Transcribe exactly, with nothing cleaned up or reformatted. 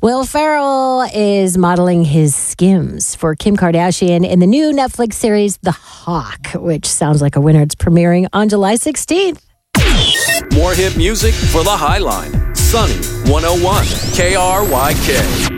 Will Ferrell is modeling his skims for Kim Kardashian in the new Netflix series The Hawk, which sounds like a winner. It's premiering on July sixteenth. More hit music for the Highline. Sunny one oh one K R Y K.